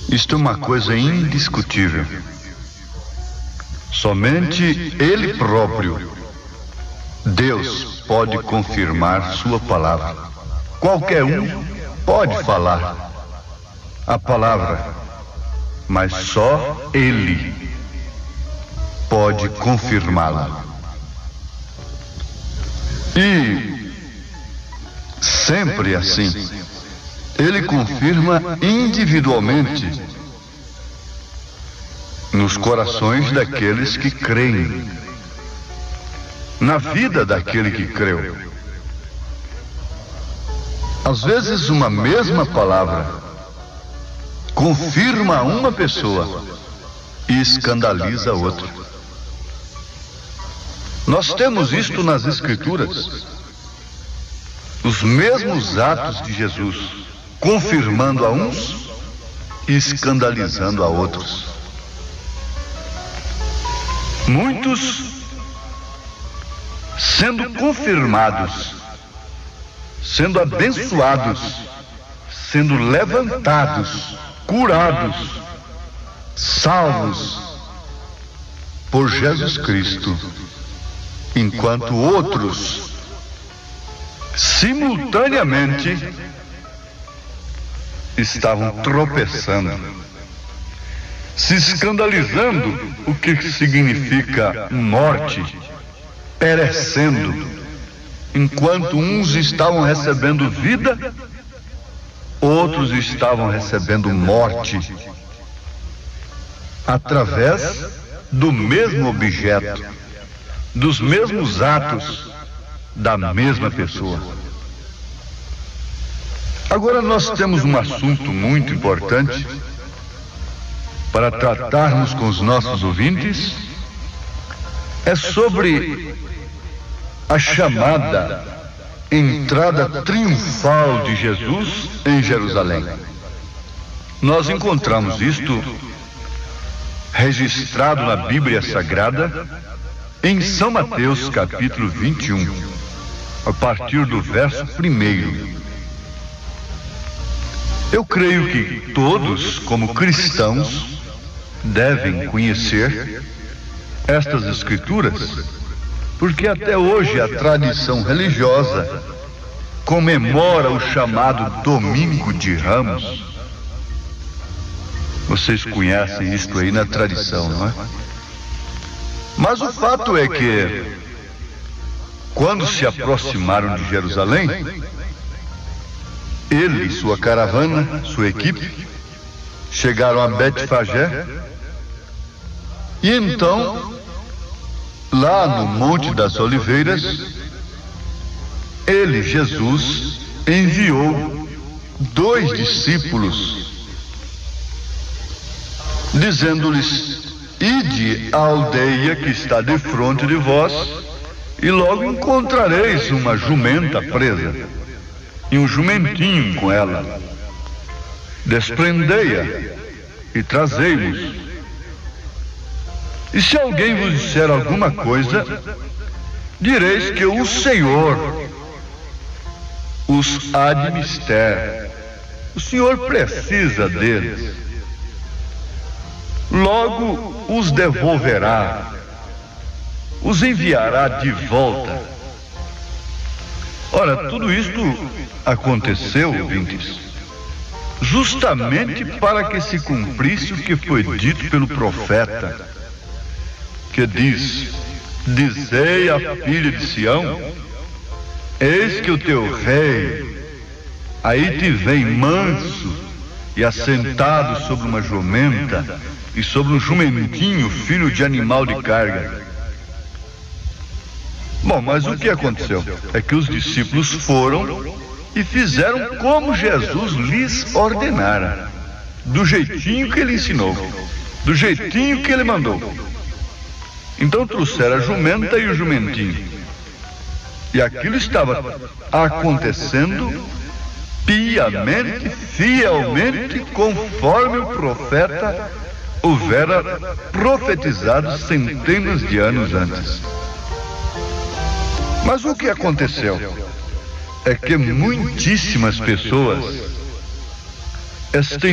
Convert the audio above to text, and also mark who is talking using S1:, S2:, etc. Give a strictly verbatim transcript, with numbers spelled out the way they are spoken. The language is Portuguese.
S1: Isto é uma coisa indiscutível. Somente Ele próprio, Deus, pode confirmar sua palavra. Qualquer um pode falar a palavra, mas só Ele pode confirmá-la. E sempre assim, Ele confirma individualmente nos corações daqueles que creem, na vida daquele que creu. Às vezes uma mesma palavra confirma uma pessoa e escandaliza a outra. Nós temos isto nas Escrituras. Os mesmos atos de Jesus, confirmando a uns e escandalizando a outros. Muitos sendo confirmados, sendo abençoados, sendo levantados, curados, salvos por Jesus Cristo, enquanto outros, simultaneamente, estavam tropeçando, se escandalizando, o que significa morte, perecendo, enquanto uns estavam recebendo vida, outros estavam recebendo morte, através do mesmo objeto, dos mesmos atos da mesma pessoa. Agora nós temos um assunto muito importante para tratarmos com os nossos ouvintes, é sobre a chamada entrada triunfal de Jesus em Jerusalém. Nós encontramos isto registrado na Bíblia Sagrada em São Mateus capítulo vinte e um, a partir do verso primeiro. Eu creio que todos, como cristãos, devem conhecer estas Escrituras, porque até hoje a tradição religiosa comemora o chamado Domingo de Ramos. Vocês conhecem isto aí na tradição, não é? Mas o fato é que, quando se aproximaram de Jerusalém, ele e sua caravana, sua equipe, chegaram a Betfagé, e então, lá no Monte das Oliveiras, ele, Jesus, enviou dois discípulos, dizendo-lhes: ide à aldeia que está defronte de vós, e logo encontrareis uma jumenta presa, e um jumentinho com ela. Desprendei-a e trazei-vos. E se alguém vos disser alguma coisa, direis que o Senhor os admister. O Senhor precisa deles. Logo os devolverá, os enviará de volta. Ora, tudo isto aconteceu, ouvintes, justamente para que se cumprisse o que foi dito pelo profeta, que diz: dizei à filha de Sião, eis que o teu rei aí te vem manso e assentado sobre uma jumenta e sobre um jumentinho, filho de animal de carga. Bom, mas o que aconteceu? É que os discípulos foram e fizeram como Jesus lhes ordenara, do jeitinho que ele ensinou, do jeitinho que ele mandou. Então trouxeram a jumenta e o jumentinho, e aquilo estava acontecendo piamente, fielmente, conforme o profeta houvera profetizado centenas de anos antes. Mas o que aconteceu é que muitíssimas pessoas